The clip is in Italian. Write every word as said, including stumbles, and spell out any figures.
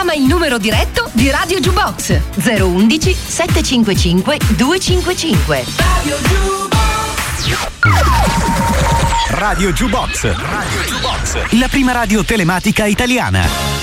Chiama il numero diretto di Radio Jukebox zero undici settecentocinquantacinque duecentocinquantacinque. Radio Jukebox. Radio Jukebox. Radio Jukebox. La prima radio telematica italiana.